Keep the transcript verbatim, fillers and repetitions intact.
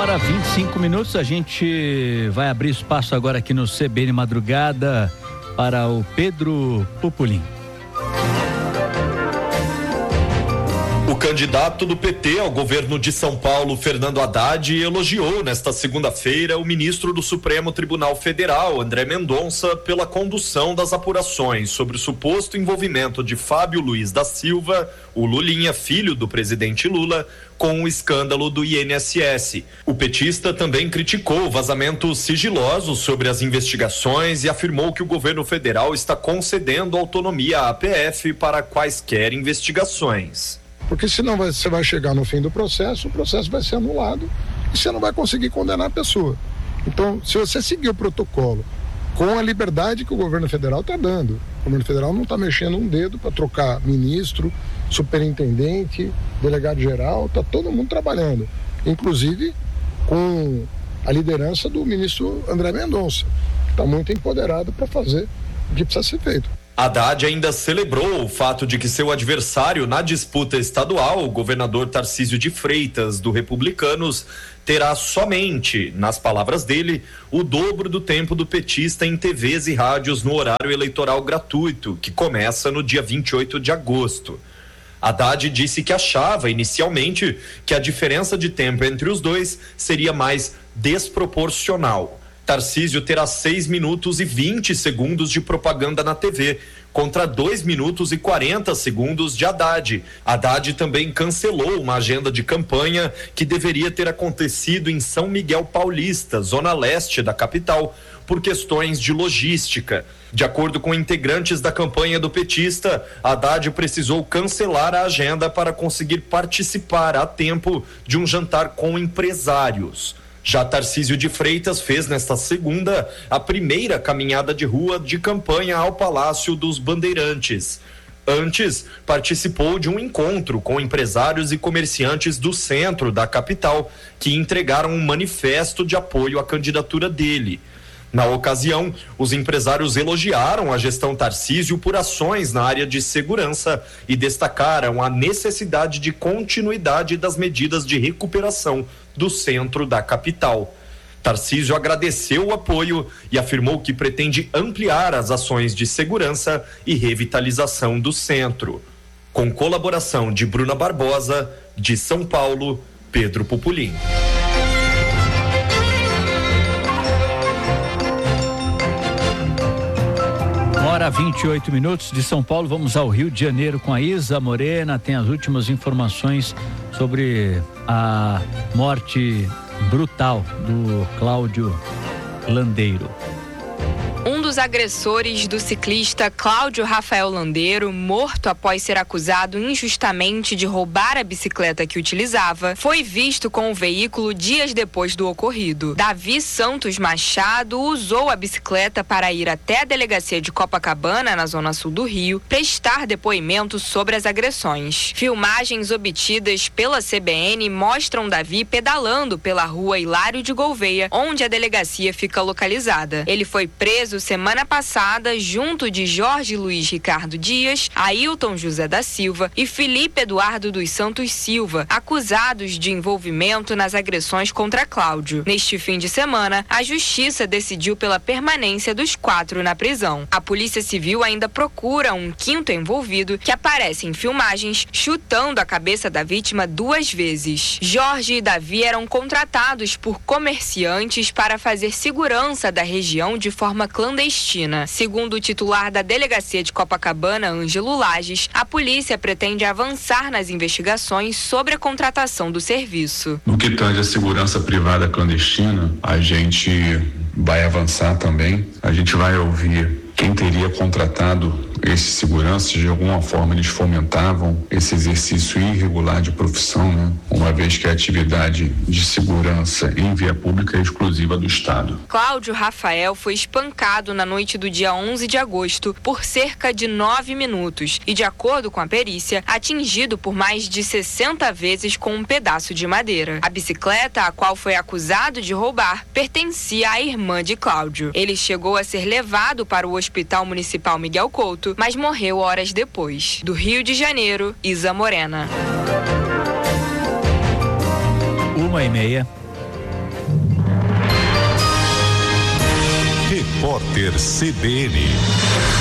Hora vinte e cinco minutos, a gente vai abrir espaço agora aqui no C B N Madrugada para o Pedro Pupolin. O candidato do P T ao governo de São Paulo, Fernando Haddad, elogiou nesta segunda-feira o ministro do Supremo Tribunal Federal, André Mendonça, pela condução das apurações sobre o suposto envolvimento de Fábio Luiz da Silva, o Lulinha, filho do presidente Lula, com o escândalo do I N S S. O petista também criticou vazamentos sigilosos sobre as investigações e afirmou que o governo federal está concedendo autonomia à P F para quaisquer investigações. Porque senão vai, você vai chegar no fim do processo, o processo vai ser anulado e você não vai conseguir condenar a pessoa. Então, se você seguir o protocolo com a liberdade que o governo federal está dando, o governo federal não está mexendo um dedo para trocar ministro, superintendente, delegado-geral, está todo mundo trabalhando, inclusive com a liderança do ministro André Mendonça, que está muito empoderado para fazer o que precisa ser feito. Haddad ainda celebrou o fato de que seu adversário na disputa estadual, o governador Tarcísio de Freitas, do Republicanos, terá somente, nas palavras dele, o dobro do tempo do petista em T Vs e rádios no horário eleitoral gratuito, que começa no dia vinte e oito de agosto. Haddad disse que achava, inicialmente, que a diferença de tempo entre os dois seria mais desproporcional. Tarcísio terá seis minutos e vinte segundos de propaganda na T V, contra dois minutos e quarenta segundos de Haddad. Haddad também cancelou uma agenda de campanha que deveria ter acontecido em São Miguel Paulista, zona leste da capital, por questões de logística. De acordo com integrantes da campanha do petista, Haddad precisou cancelar a agenda para conseguir participar a tempo de um jantar com empresários. Já Tarcísio de Freitas fez nesta segunda a primeira caminhada de rua de campanha ao Palácio dos Bandeirantes. Antes, participou de um encontro com empresários e comerciantes do centro da capital que entregaram um manifesto de apoio à candidatura dele. Na ocasião, os empresários elogiaram a gestão Tarcísio por ações na área de segurança e destacaram a necessidade de continuidade das medidas de recuperação do centro da capital. Tarcísio agradeceu o apoio e afirmou que pretende ampliar as ações de segurança e revitalização do centro. Com colaboração de Bruna Barbosa, de São Paulo, Pedro Pupolin. Hora vinte e oito minutos de São Paulo, vamos ao Rio de Janeiro com a Isa Morena, tem as últimas informações sobre a morte brutal do Cláudio Landeiro. Um dos agressores do ciclista Cláudio Rafael Landeiro, morto após ser acusado injustamente de roubar a bicicleta que utilizava, foi visto com o veículo dias depois do ocorrido. Davi Santos Machado usou a bicicleta para ir até a delegacia de Copacabana, na zona sul do Rio, prestar depoimento sobre as agressões. Filmagens obtidas pela C B N mostram Davi pedalando pela rua Hilário de Gouveia, onde a delegacia fica localizada. Ele foi preso semana passada junto de Jorge Luiz Ricardo Dias, Ailton José da Silva e Felipe Eduardo dos Santos Silva, acusados de envolvimento nas agressões contra Cláudio. Neste fim de semana, a justiça decidiu pela permanência dos quatro na prisão. A Polícia Civil ainda procura um quinto envolvido que aparece em filmagens chutando a cabeça da vítima duas vezes. Jorge e Davi eram contratados por comerciantes para fazer segurança da região de forma clandestina. Segundo o titular da Delegacia de Copacabana, Ângelo Lages, a polícia pretende avançar nas investigações sobre a contratação do serviço. No que tange a segurança privada clandestina, a gente vai avançar também. A gente vai ouvir quem teria contratado esses seguranças. De alguma forma eles fomentavam esse exercício irregular de profissão, né? Uma vez que a atividade de segurança em via pública é exclusiva do Estado. Cláudio Rafael foi espancado na noite do dia onze de agosto por cerca de nove minutos e, de acordo com a perícia, atingido por mais de sessenta vezes com um pedaço de madeira. A bicicleta, a qual foi acusado de roubar, pertencia à irmã de Cláudio. Ele chegou a ser levado para o Hospital Municipal Miguel Couto, mas morreu horas depois. Do Rio de Janeiro, Isa Morena. Uma e meia. Repórter C B N.